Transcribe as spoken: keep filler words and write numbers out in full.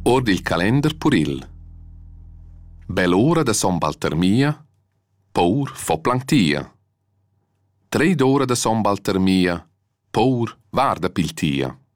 Or dil calender puril. Bell'ora da Son Baltermia, paur fo planctia. Tre d'ora da Son Baltermia, paur varda piltia.